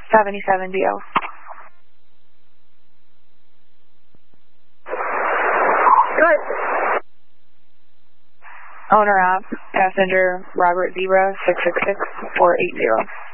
77 DO. Good. Owner app, passenger Robert Zebra 666-480.